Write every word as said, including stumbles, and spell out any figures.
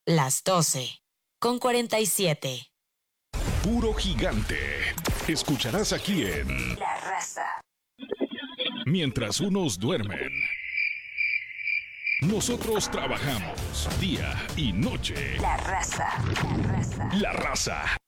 las doce, con cuarenta y siete. Puro gigante. Escucharás aquí en La Raza. Mientras unos duermen, nosotros trabajamos día y noche. La Raza. La Raza. La Raza.